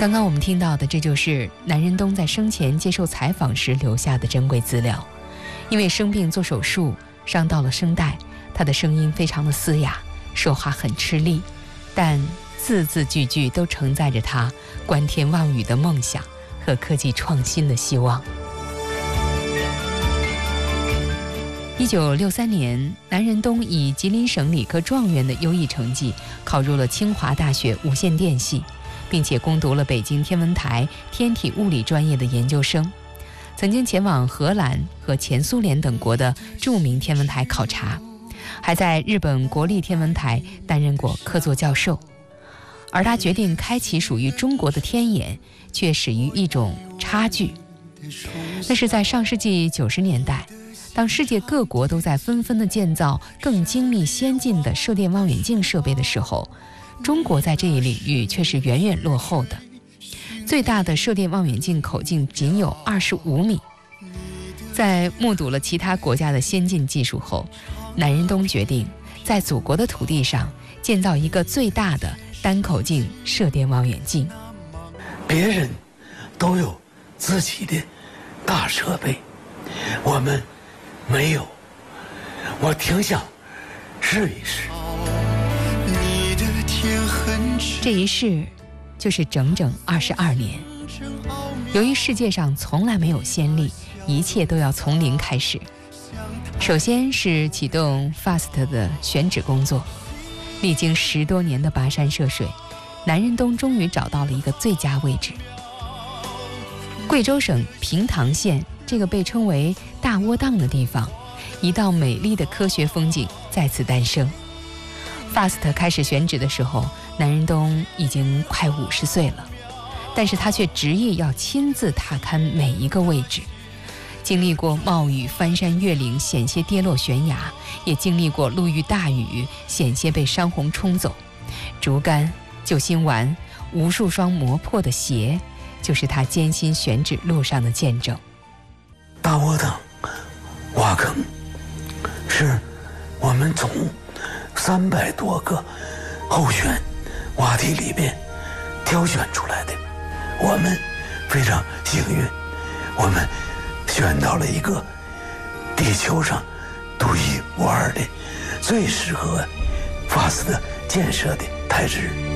刚刚我们听到的，这就是南仁东在生前接受采访时留下的珍贵资料。因为生病做手术，伤到了声带，他的声音非常的嘶哑，说话很吃力，但字字句句都承载着他观天望宇的梦想和科技创新的希望。1963年，南仁东以吉林省理科状元的优异成绩考入了清华大学无线电系，并且攻读了北京天文台天体物理专业的研究生，曾经前往荷兰和前苏联等国的著名天文台考察，还在日本国立天文台担任过客座教授。而他决定开启属于中国的天眼，却始于一种差距。那是在上世纪90年代，当世界各国都在纷纷地建造更精密先进的射电望远镜设备的时候，中国在这一领域却是远远落后的。最大的射电望远镜口径仅有25米。在目睹了其他国家的先进技术后，南仁东决定在祖国的土地上建造一个最大的单口径射电望远镜。 别人都有自己的大设备，我们没有，我挺想试一试。 这一试就是整整22年。由于世界上从来没有先例，一切都要从零开始。首先是启动 FAST 的选址工作，历经10多年的跋山涉水，南仁东终于找到了一个最佳位置。贵州省平塘县这个被称为大窝凼的地方，一道美丽的科学风景在此诞生。FAST 开始选址的时候，南仁东已经快50岁了，但是他却执意要亲自踏勘每一个位置。经历过冒雨翻山越岭，险些跌落悬崖，也经历过路遇大雨，险些被山洪冲走。竹竿、救心丸、无数双磨破的鞋，就是他艰辛选址路上的见证。 大窝凼挖坑是我们从300多个候选洼地里面挑选出来的，我们非常幸运，我们选到了一个地球上独一无二的最适合FAST建设的台址。